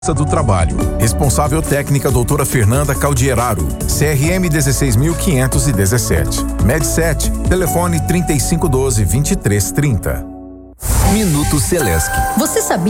do Trabalho. Responsável técnica doutora Fernanda Caldieraro, CRM 16517. Med7, telefone 3512-2330. Minuto Celesc. Você sabia